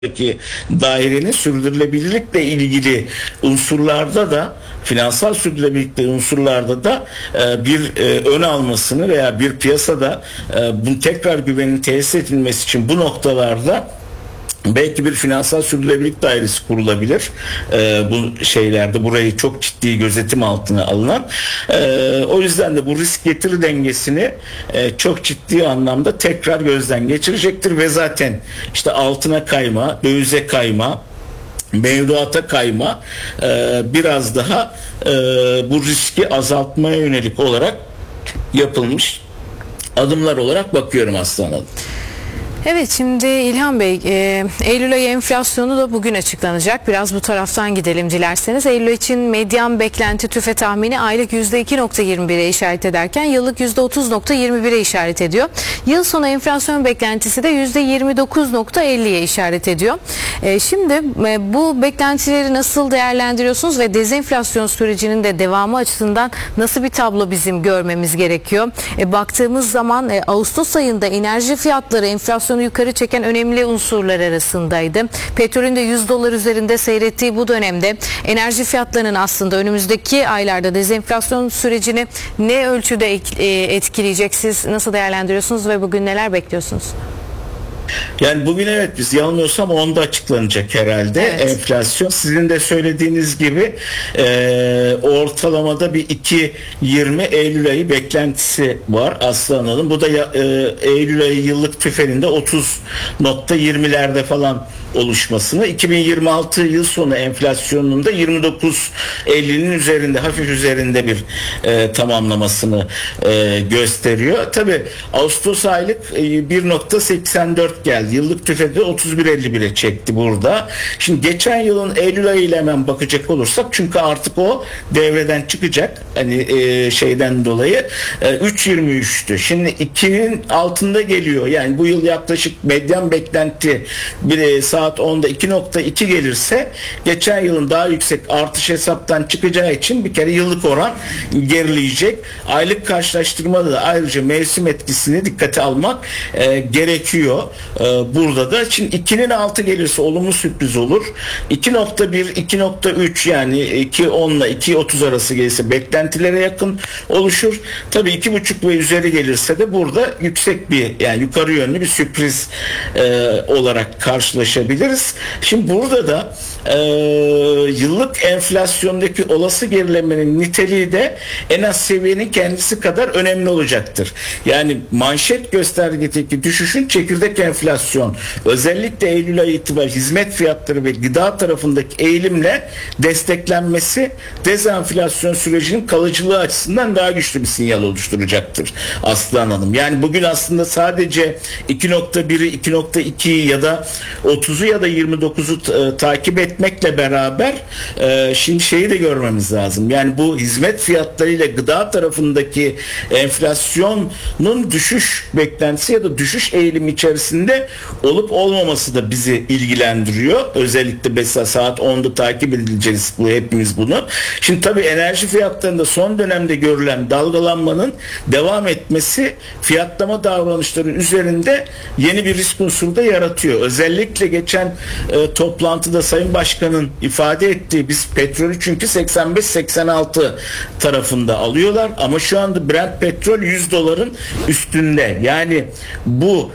dairenin sürdürülebilirlikle ilgili unsurlarda da, finansal sürdürülebilirlikle unsurlarda da bir ön almasını veya bir piyasada bu tekrar güvenin tesis edilmesi için bu noktalarda belki bir finansal sürdürülebilirlik dairesi kurulabilir. Bu şeylerde burayı çok ciddi gözetim altına alınan. O yüzden de bu risk getiri dengesini çok ciddi anlamda tekrar gözden geçirecektir ve zaten işte altına kayma, dövize kayma, mevduata kayma biraz daha bu riski azaltmaya yönelik olarak yapılmış adımlar olarak bakıyorum Aslı Hanım. Evet, şimdi İlhan Bey, Eylül ayı enflasyonu da bugün açıklanacak. Biraz bu taraftan gidelim dilerseniz. Eylül için medyan beklenti tüfe tahmini aylık %2.21'e işaret ederken yıllık %30.21'e işaret ediyor. Yıl sonu enflasyon beklentisi de %29.50'ye işaret ediyor. Şimdi bu beklentileri nasıl değerlendiriyorsunuz ve dezenflasyon sürecinin de devamı açısından nasıl bir tablo bizim görmemiz gerekiyor? Baktığımız zaman Ağustos ayında enerji fiyatları enflasyon yukarı çeken önemli unsurlar arasındaydı. Petrolün de $100 üzerinde seyrettiği bu dönemde enerji fiyatlarının aslında önümüzdeki aylarda dezenflasyon sürecini ne ölçüde etkileyecek? Siz nasıl değerlendiriyorsunuz ve bugün neler bekliyorsunuz? Yani bugün evet biz yanılmıyorsam 10'da açıklanacak herhalde enflasyon. Sizin de söylediğiniz gibi ortalamada bir 2.20 Eylül ayı beklentisi var Aslı Hanım. Bu da Eylül ayı yıllık tüfeğinde 30.20'lerde falan oluşmasını, 2026 yıl sonu enflasyonunun da 29.50'nin üzerinde, hafif üzerinde bir tamamlamasını gösteriyor. Tabi Ağustos aylık 1.84 geldi. Yıllık tüfekte 31.51'e çekti burada. Şimdi geçen yılın Eylül ayı ile hemen bakacak olursak, çünkü artık o devreden çıkacak. Hani şeyden dolayı 3.23'tü. Şimdi 2'nin altında geliyor. Yani bu yıl yaklaşık medyan beklenti bir saat 10'da 2.2 gelirse geçen yılın daha yüksek artış hesaptan çıkacağı için bir kere yıllık oran gerileyecek. Aylık karşılaştırmada da ayrıca mevsim etkisini dikkate almak gerekiyor. Burada da şimdi 2'nin altı gelirse olumlu sürpriz olur. 2.1, 2.3 yani 2.10 ile 2.30 arası gelirse beklentilere yakın oluşur. Tabii 2.5 ve üzeri gelirse de burada yüksek bir, yani yukarı yönlü bir sürpriz olarak karşılaşabiliriz. Şimdi burada da yıllık enflasyondaki olası gerilemenin niteliği de en az seviyenin kendisi kadar önemli olacaktır. Yani manşet göstergedeki düşüşün çekirdek enflasyon, özellikle Eylül ayı itibariyle hizmet fiyatları ve gıda tarafındaki eğilimle desteklenmesi dezenflasyon sürecinin kalıcılığı açısından daha güçlü bir sinyal oluşturacaktır Aslan Hanım. Yani bugün aslında sadece 2.1'i, 2.2'yi ya da 30'u ya da 29'u takip etmekle beraber şimdi şeyi de görmemiz lazım. Yani bu hizmet fiyatlarıyla gıda tarafındaki enflasyonun düşüş beklentisi ya da düşüş eğilimi içerisinde olup olmaması da bizi ilgilendiriyor. Özellikle mesela saat 10'da takip edileceğiz bu, hepimiz bunu. Şimdi tabii enerji fiyatlarında son dönemde görülen dalgalanmanın devam etmesi fiyatlama davranışları üzerinde yeni bir risk unsuru da yaratıyor. Özellikle geçen toplantıda Sayın Başkan'ın ifade ettiği, biz petrolü çünkü 85-86 tarafında alıyorlar ama şu anda Brent petrol $100 üstünde. Yani bu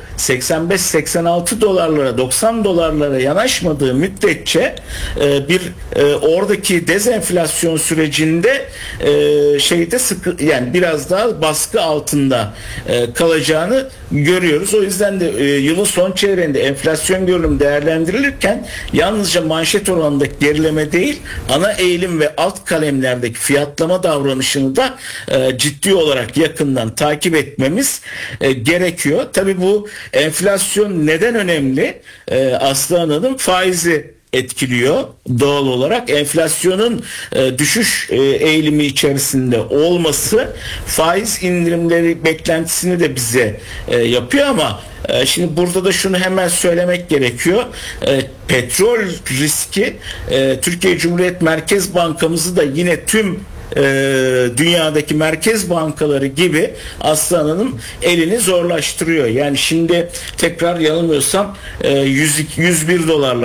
85-86 dolarlara, 90 dolarlara yanaşmadığı müddetçe bir oradaki dezenflasyon sürecinde şeyde sıkı, yani biraz daha baskı altında kalacağını görüyoruz. O yüzden de yılın son çeyreğinde enflasyon görünümü değerlendirilirken yalnızca manşet oranındaki gerileme değil, ana eğilim ve alt kalemlerdeki fiyatlama davranışını da ciddi olarak yakından takip etmemiz gerekiyor. Tabii bu enflasyon neden önemli? Aslı Hanım, faizi etkiliyor doğal olarak. Enflasyonun düşüş eğilimi içerisinde olması faiz indirimleri beklentisini de bize yapıyor ama şimdi burada da şunu hemen söylemek gerekiyor. Petrol riski Türkiye Cumhuriyet Merkez Bankamızı da yine tüm dünyadaki merkez bankaları gibi Aslı Hanım elini zorlaştırıyor. Yani şimdi tekrar yanılmıyorsam 101 dolarla